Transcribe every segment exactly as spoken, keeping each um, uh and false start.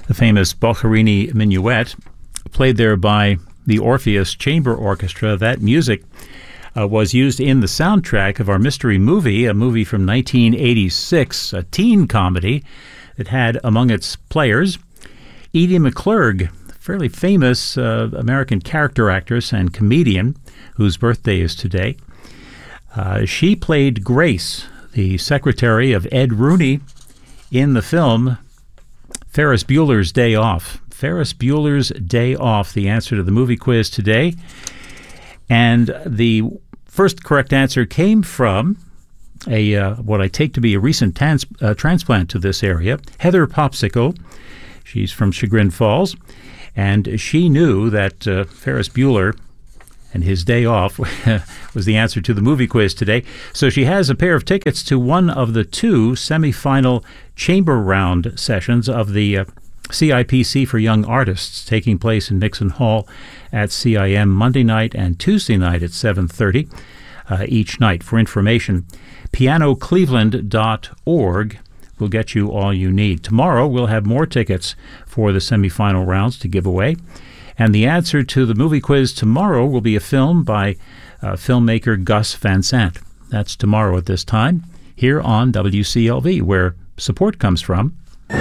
The famous Boccherini Minuet, played there by the Orpheus Chamber Orchestra. That music uh, was used in the soundtrack of our mystery movie, a movie from nineteen eighty-six, a teen comedy that had among its players Edie McClurg, fairly famous uh, American character actress and comedian whose birthday is today. Uh, she played Grace, the secretary of Ed Rooney, in the film Ferris Bueller's Day Off. Ferris Bueller's Day Off, the answer to the movie quiz today. And the first correct answer came from a uh, what I take to be a recent trans- uh, transplant to this area, Heather Popsicle. She's from Chagrin Falls, and she knew that uh, Ferris Bueller and his day off was the answer to the movie quiz today. So she has a pair of tickets to one of the two semifinal chamber round sessions of the uh, C I P C for Young Artists, taking place in Mixon Hall at C I M Monday night and Tuesday night at seven thirty uh, each night. For information, piano cleveland dot org will get you all you need. Tomorrow we'll have more tickets for the semifinal rounds to give away. And the answer to the movie quiz tomorrow will be a film by uh, filmmaker Gus Van Sant. That's tomorrow at this time, here on W C L V, where support comes from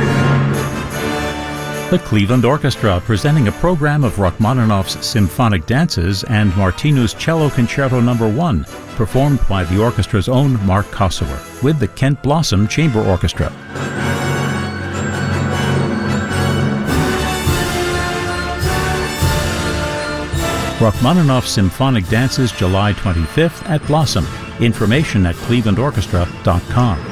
the Cleveland Orchestra, presenting a program of Rachmaninoff's symphonic dances and Martinu's Cello Concerto Number One, performed by the orchestra's own Mark Kosower, with the Kent Blossom Chamber Orchestra. Rachmaninoff Symphonic Dances, July twenty-fifth at Blossom. Information at cleveland orchestra dot com.